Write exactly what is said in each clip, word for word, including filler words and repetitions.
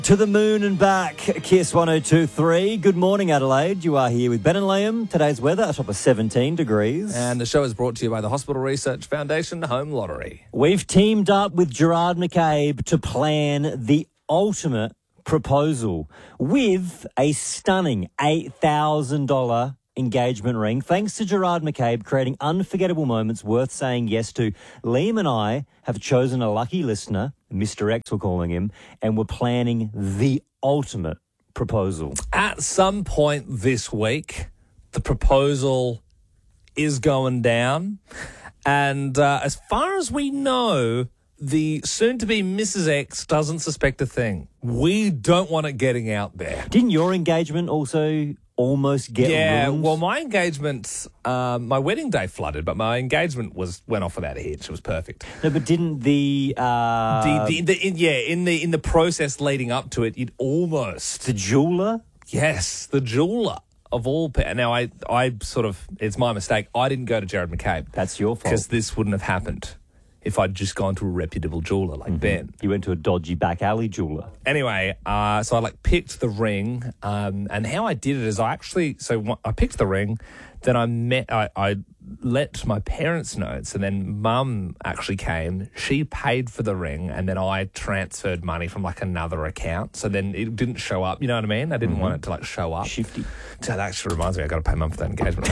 To the moon and back, Kiss one oh two three. Good morning, Adelaide. You are here with Ben and Liam. Today's weather, a top of seventeen degrees. And the show is brought to you by the Hospital Research Foundation Home Lottery. We've teamed up with Gerard McCabe to plan the ultimate proposal with a stunning eight thousand dollars engagement ring. Thanks to Gerard McCabe, creating unforgettable moments worth saying yes to. Liam and I have chosen a lucky listener, Mister X we're calling him, and we're planning the ultimate proposal. At some point this week, the proposal is going down. And uh, as far as we know, the soon-to-be Missus X doesn't suspect a thing. We don't want it getting out there. Didn't your engagement also almost get Yeah, ruined? well, my engagement, um, my wedding day flooded, but my engagement was went off without a hitch. It was perfect. No, but didn't the... Uh, The, the, the in, yeah, in the in the process leading up to it, it almost... the jeweller? Yes, the jeweller of all... pe- Now, I, I sort of... It's my mistake. I didn't go to Jared McCabe. That's your fault. Because this wouldn't have happened if I'd just gone to a reputable jeweller like Ben. You went to a dodgy back alley jeweller. Anyway, uh, so I like picked the ring, um, and how I did it is I actually so wh- I picked the ring, then I met I, I let my parents know, so then Mum actually came. She paid for the ring, and then I transferred money from like another account. So then it didn't show up. You know what I mean? I didn't want it to like show up. Shifty. So that actually reminds me, I got to pay Mum for that engagement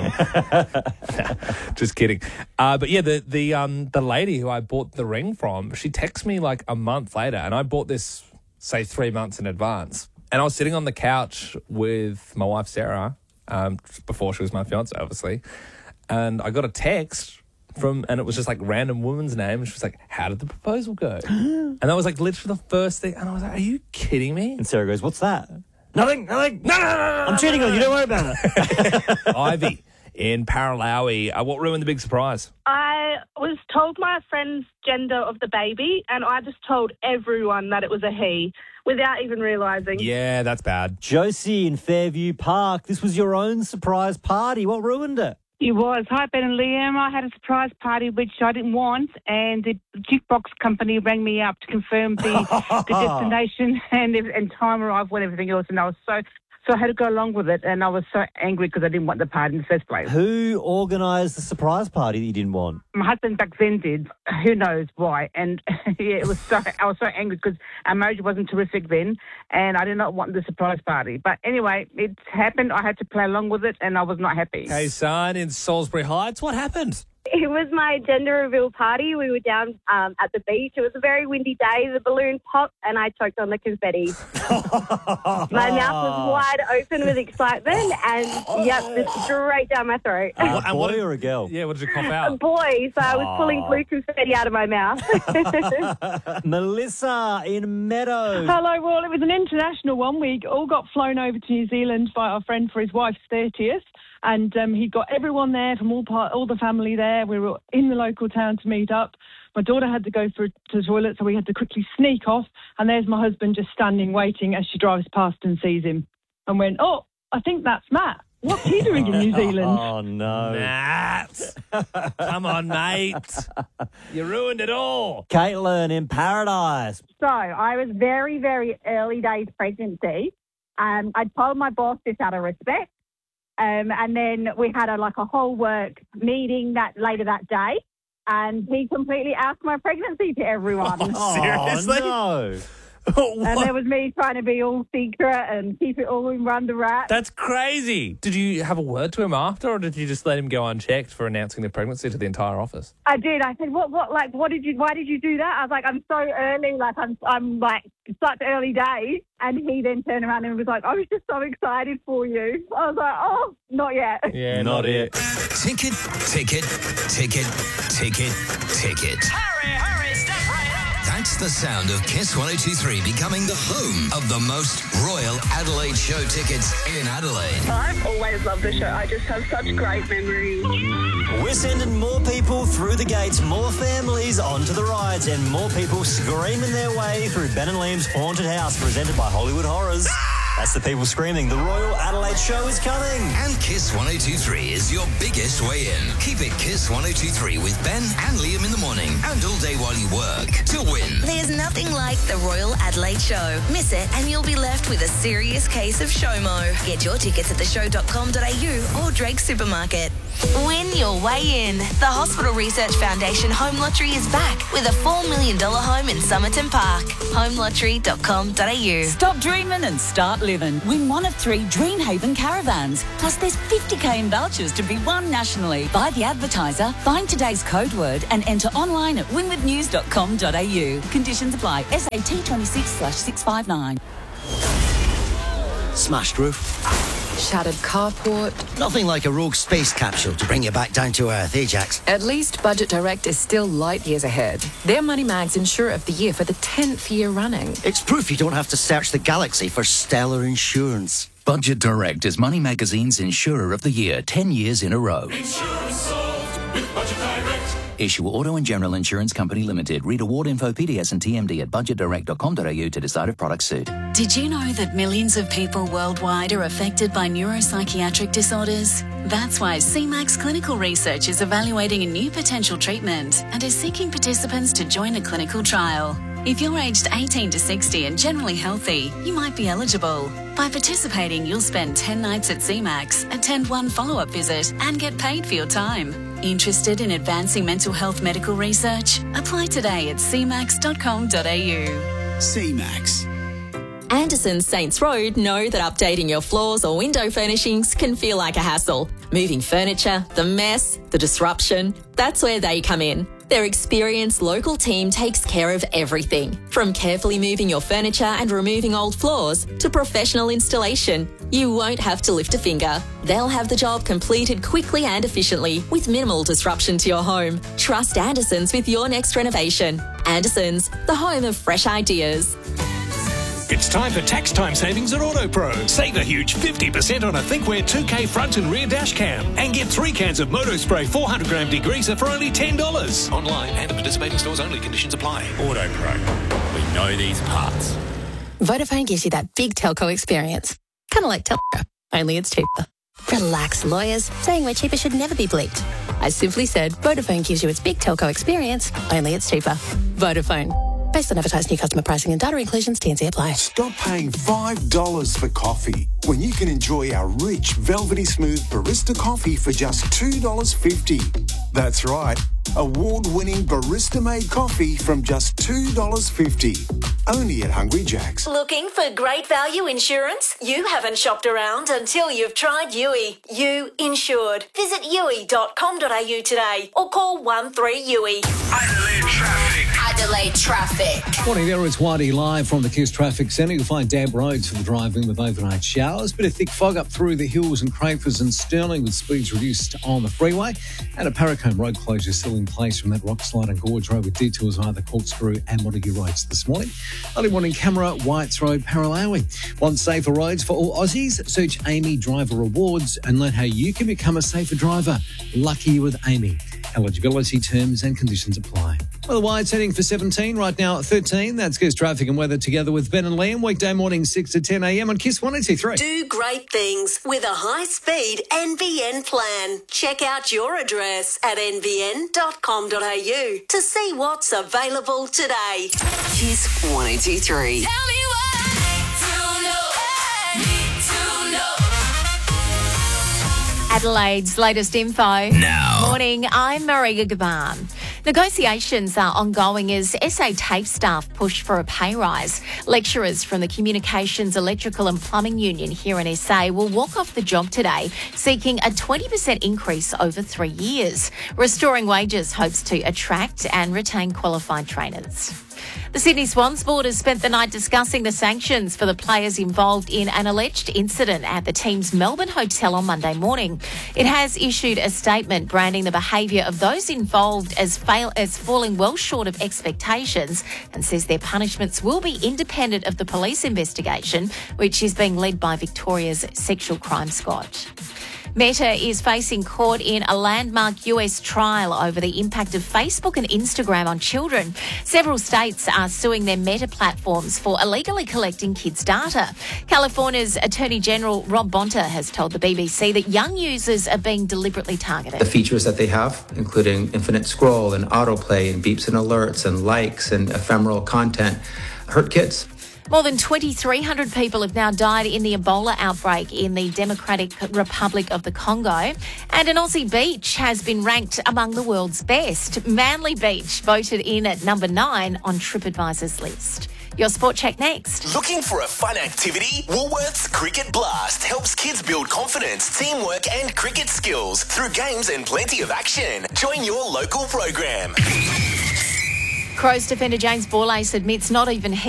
ring. Um, just kidding. Uh, but yeah, the the um the lady who I bought the ring from, she texted me like a month later, and I bought this say three months in advance. And I was sitting on the couch with my wife Sarah, um, before she was my fiance, obviously, and I got a text from, and it was just like random woman's name. And she was like, "How did the proposal go?" And that was like literally the first thing. And I was like, "Are you kidding me?" And Sarah goes, "What's that?" Nothing, nothing. No, no, no, no. I'm cheating on you. Don't worry about it. Ivy in Paralawi. Uh, what ruined the big surprise? I was told my friend's gender of the baby, and I just told everyone that it was a he without even realising. Yeah, that's bad. Josie in Fairview Park. This was your own surprise party. What ruined it? It was. Hi, Ben and Liam. I had a surprise party which I didn't want, and the jukebox company rang me up to confirm the, the destination and, and time arrival and everything else, and I was so... So I had to go along with it, and I was so angry because I didn't want the party in the first place. Who organised the surprise party that you didn't want? My husband back then did. Who knows why? And yeah, it was so. I was so angry because our marriage wasn't terrific then, and I did not want the surprise party. But anyway, it happened. I had to play along with it, and I was not happy. Hey, son, in Salisbury Heights, what happened? It was my gender reveal party. We were down um, at the beach. It was a very windy day. The balloon popped and I choked on the confetti. My mouth was wide open with excitement and, yep, just straight down my throat. Uh, and boy what did- or a girl? Yeah, what did you cough A out? boy, so I was pulling blue confetti out of my mouth. Melissa in Meadows. Hello, well, it was an international one. We all got flown over to New Zealand by our friend for his wife's thirtieth, and um, he got everyone there from all part, all the family there. We were in the local town to meet up. My daughter had to go for, to the toilet, so we had to quickly sneak off, and there's my husband just standing waiting as she drives past and sees him and went, "Oh, I think that's Matt. What's he doing in New Zealand?" Oh, no. Matt. Come on, mate. You ruined it all. Caitlin in Paradise. So I was very, very early days pregnancy. Um, I told my boss this out of respect. Um, and then we had a, like a whole work meeting that later that day, and he completely asked my pregnancy to everyone. Seriously? Oh, no. And there was me trying to be all secret and keep it all in run the rat. That's crazy. Did you have a word to him after, or did you just let him go unchecked for announcing the pregnancy to the entire office? I did. I said, "What? What? Like, what did you? Why did you do that?" I was like, "I'm so early. Like, I'm, I'm like such early days." And he then turned around and was like, "I was just so excited for you." I was like, "Oh, not yet." Yeah, Not it. Ticket, ticket, ticket, ticket, ticket. Hurry, hurry, step right up. That's the sound of Kiss one oh two three becoming the home of the most royal Adelaide show tickets in Adelaide. I've always loved the show. I just have such great memories. We're sending more people through the gates, more families onto the rides, and more people screaming their way through Ben and Liam's Haunted House, presented by Hollywood Horrors. That's the people screaming. The Royal Adelaide Show is coming. And Kiss one oh two three is your biggest way in. Keep it Kiss one oh two three with Ben and Liam in the morning and all day while you work to win. There's nothing like the Royal Adelaide Show. Miss it and you'll be left with a serious case of SHOMO. Get your tickets at the show dot com dot a u or Drake Supermarket. Win your way in. The Hospital Research Foundation Home Lottery is back with a four million dollars home in Somerton Park. home lottery dot com dot a u. Stop dreaming and start living. Win one of three Dreamhaven caravans. Plus there's fifty k in vouchers to be won nationally. Buy the advertiser, find today's code word and enter online at winwood news dot com dot a u. Conditions apply. S A T twenty-six slash six five nine. Smashed roof. Shattered carport. Nothing like a rogue space capsule to bring you back down to earth, eh, Jax? At least Budget Direct is still light years ahead. They're Money Mag's Insurer of the Year for the tenth year running. It's proof you don't have to search the galaxy for stellar insurance. Budget Direct is Money Magazine's Insurer of the Year, ten years in a row. Insurance solved with Budget Direct. Issue Auto and General Insurance Company Limited. Read award info, P D S and T M D at budget direct dot com dot a u to decide if products suit. Did you know that millions of people worldwide are affected by neuropsychiatric disorders? That's why C MAX Clinical Research is evaluating a new potential treatment and is seeking participants to join a clinical trial. If you're aged eighteen to sixty and generally healthy, you might be eligible. By participating, you'll spend ten nights at C MAX, attend one follow-up visit and get paid for your time. Interested in advancing mental health medical research? Apply today at c max dot com dot a u. C MAX. Anderson Saints Road know that updating your floors or window furnishings can feel like a hassle. Moving furniture, the mess, the disruption, that's where they come in. Their experienced local team takes care of everything, from carefully moving your furniture and removing old floors to professional installation. You won't have to lift a finger. They'll have the job completed quickly and efficiently with minimal disruption to your home. Trust Anderson's with your next renovation. Anderson's, the home of fresh ideas. It's time for tax time savings at AutoPro. Save a huge fifty percent on a ThinkWare two K front and rear dash cam. And get three cans of Moto Spray four hundred gram degreaser for only ten dollars. Online and at participating stores only. Conditions apply. AutoPro. We know these parts. Vodafone gives you that big telco experience. Kind of like telco, only it's cheaper. Relax, lawyers. Saying we're cheaper should never be bleeped. I simply said Vodafone gives you its big telco experience, only it's cheaper. Vodafone. Based on advertised new customer pricing and data inclusions, T N C apply. Stop paying five dollars for coffee when you can enjoy our rich, velvety smooth barista coffee for just two dollars fifty. That's right, award-winning barista-made coffee from just two dollars fifty. Only at Hungry Jack's. Looking for great value insurance? You haven't shopped around until you've tried U I. You insured. Visit u i dot com dot a u today or call one three U I. Adelaide traffic. Adelaide traffic. Morning there, it's Whitey live from the Kiss Traffic Centre. You'll find damp roads for the drive-in with overnight showers. Bit of thick fog up through the hills and Crafers and Stirling with speeds reduced on the freeway. And a Paracombe road closure still in place from that rock slide and Gorge Road with detours via the Corkscrew and Montague roads this morning. Early morning camera, Whites Road, Paralawi. Want safer roads for all Aussies? Search Amy Driver Awards and learn how you can become a safer driver. Lucky with Amy. Eligibility terms and conditions apply. Well, the Whites heading for seventeen, right now thirteen. That's Kiss Traffic and Weather together with Ben and Liam. Weekday morning six to ten a m on Kiss one oh two three. Do great things with a high-speed N B N plan. Check out your address at n b n dot com dot a u to see what's available today. Kiss one oh two three. Tell me what I need to know. Adelaide's latest info. Now. Morning, I'm Maria Gaban. Negotiations are ongoing as S A TAFE staff push for a pay rise. Lecturers from the Communications, Electrical and Plumbing Union here in S A will walk off the job today, seeking a twenty percent increase over three years. Restoring Wages hopes to attract and retain qualified trainers. The Sydney Swans board has spent the night discussing the sanctions for the players involved in an alleged incident at the team's Melbourne hotel on Monday morning. It has issued a statement branding the behaviour of those involved as, fail- as falling well short of expectations and says their punishments will be independent of the police investigation, which is being led by Victoria's Sexual Crime Squad. Meta is facing court in a landmark U S trial over the impact of Facebook and Instagram on children. Several states states are suing their Meta platforms for illegally collecting kids' data. California's Attorney General Rob Bonta has told the B B C that young users are being deliberately targeted. The features that they have, including infinite scroll and autoplay and beeps and alerts and likes and ephemeral content, hurt kids. More than twenty-three hundred people have now died in the Ebola outbreak in the Democratic Republic of the Congo. And an Aussie beach has been ranked among the world's best. Manly Beach voted in at number nine on TripAdvisor's list. Your Sport Check next. Looking for a fun activity? Woolworths Cricket Blast helps kids build confidence, teamwork and cricket skills through games and plenty of action. Join your local program. Crows defender James Borlase admits not even he